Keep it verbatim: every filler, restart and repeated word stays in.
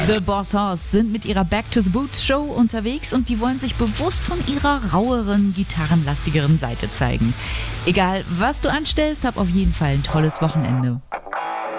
The Bossons sind mit ihrer Back to the Boots Show unterwegs und die wollen sich bewusst von ihrer raueren, gitarrenlastigeren Seite zeigen. Egal, was du anstellst, hab auf jeden Fall ein tolles Wochenende.